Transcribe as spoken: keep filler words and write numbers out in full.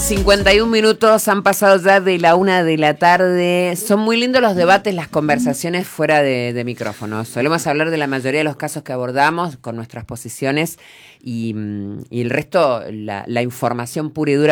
cincuenta y un minutos han pasado ya de la una de la tarde. Son muy lindos los debates, las conversaciones fuera de, de micrófono. Solemos hablar de la mayoría de los casos que abordamos con nuestras posiciones y, y el resto, la, la información pura y dura